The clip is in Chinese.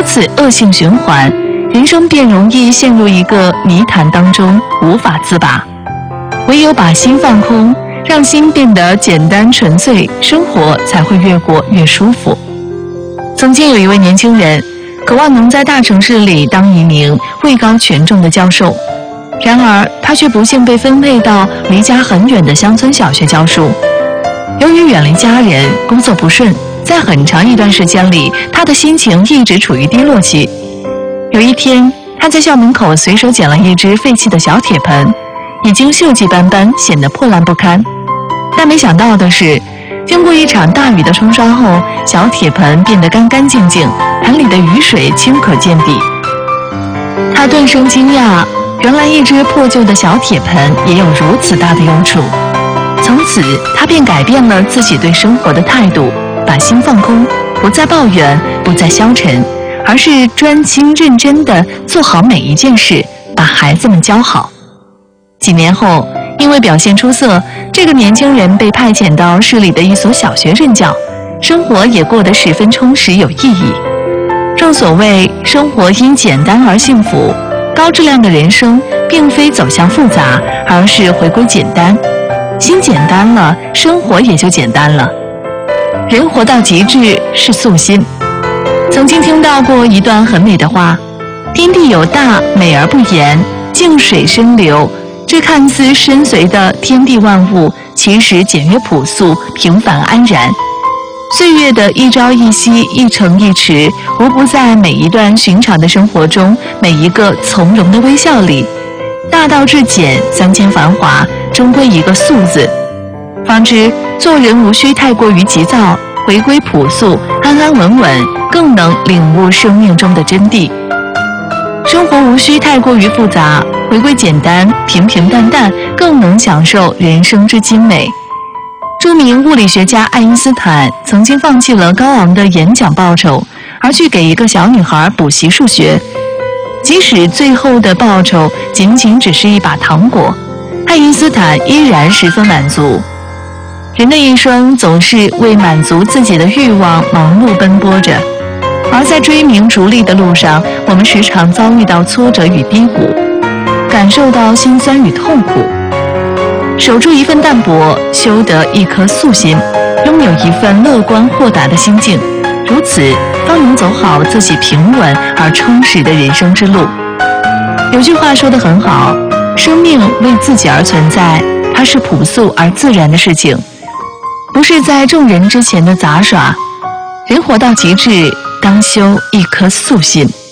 此恶性循环，人生便容易陷入一个泥潭当中无法自拔。唯有把心放空，让心变得简单纯粹，生活才会越过越舒服。曾经有一位年轻人，渴望能在大城市里当一名位高权重的教授，然而他却不幸被分配到离家很远的乡村小学教书。由于远离家人，工作不顺，在很长一段时间里，他的心情一直处于低落期。有一天，他在校门口随手捡了一只废弃的小铁盆，已经锈迹斑斑，显得破烂不堪。但没想到的是，经过一场大雨的冲刷后，小铁盆变得干干净净，盆里的雨水清可见底。他顿生惊讶，原来一只破旧的小铁盆也有如此大的用处。从此，他便改变了自己对生活的态度，把心放空，不再抱怨，不再消沉，而是专心认真地做好每一件事，把孩子们教好。几年后，因为表现出色，这个年轻人被派遣到市里的一所小学任教，生活也过得十分充实有意义。正所谓，生活因简单而幸福，高质量的人生并非走向复杂，而是回归简单。心简单了，生活也就简单了。人活到极致是素心。曾经听到过一段很美的话：天地有大，美而不言，静水深流。这看似深邃的天地万物，其实简约朴素，平凡安然。岁月的一朝一夕，一城一池，无不在每一段寻常的生活中，每一个从容的微笑里。大道至简，三千繁华，终归一个素字。方知做人无需太过于急躁，回归朴素，安安稳稳，更能领悟生命中的真谛。生活无需太过于复杂，回归简单，平平淡淡，更能享受人生之精美。著名物理学家爱因斯坦曾经放弃了高昂的演讲报酬，而去给一个小女孩补习数学。即使最后的报酬仅仅只是一把糖果，爱因斯坦依然十分满足。人的一生总是为满足自己的欲望忙碌奔波着，而在追名逐利的路上，我们时常遭遇到挫折与低谷，感受到辛酸与痛苦。守住一份淡泊，修得一颗素心，拥有一份乐观豁达的心境，如此方能走好自己平稳而充实的人生之路。有句话说得很好，生命为自己而存在，它是朴素而自然的事情，不是在众人之前的杂耍。人活到极致，当修一颗素心。